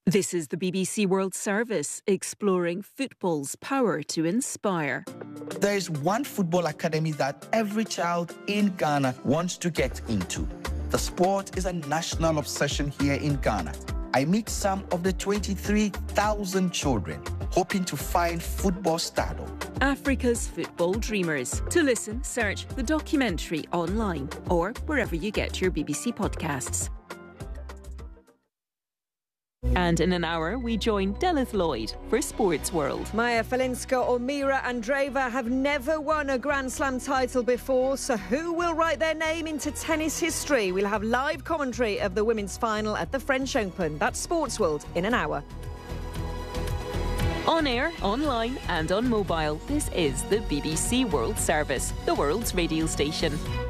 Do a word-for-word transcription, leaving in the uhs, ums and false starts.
This is the B B C World Service, exploring football's power to inspire. There is one football academy that every child in Ghana wants to get into. The sport is a national obsession here in Ghana. I meet some of the twenty-three thousand children hoping to find football stardom. Africa's Football Dreamers. To listen, search the documentary online or wherever you get your B B C podcasts. And in an hour, we join Delith Lloyd for Sports World. Maya Falinska or Mira Andreeva have never won a Grand Slam title before, so who will write their name into tennis history? We'll have live commentary of the women's final at the French Open. That's Sports World in an hour. On air, online and on mobile, this is the B B C World Service, the world's radio station.